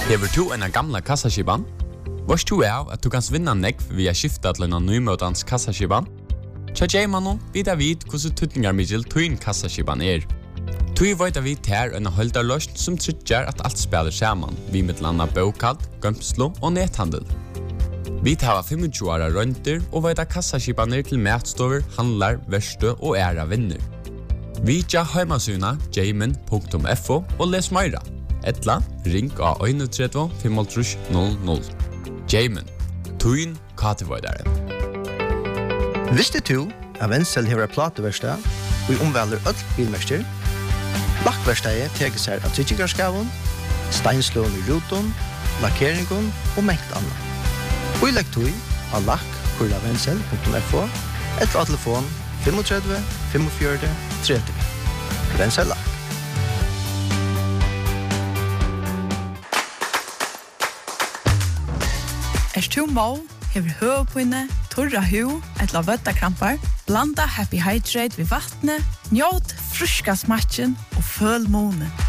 Hever du en gamla kassaskiban? Vars du av at du kan vinna nekv via skifta til en nymøtans kassaskiban? Tja J-mannen vidar vid hvordan tutningarmiddel tuin kassaskiban Tui veit vi ter en holdarløst som tryggjar at alt spiller saman, vi med landa bokald, gømslo og nethandel. Vi tar 25 åra rønter og veit kassaskibaner til matstover, handlar, verste og æra vinner. Vi tja heimasuna jamin.fo og les meira. Etla, ring av 31 500. Jamin, tuin katevoidaren. Visste du at Wenzel hever plateverstad og omvelder öll bilmester? Lakkverstadet teker seg av tryggingarskavun, steinslån i ruton, lakkeringen og mengt annet. Og i lekktøy av lakk.wenzel.fo etter telefon 35 45 30. Wenzel Lakk. Du må, hever høvepinne, torra hu, etla vøttakrampar, blanda Happy Hydrate ved vattnet, njåt fruska smatchen og føl månen.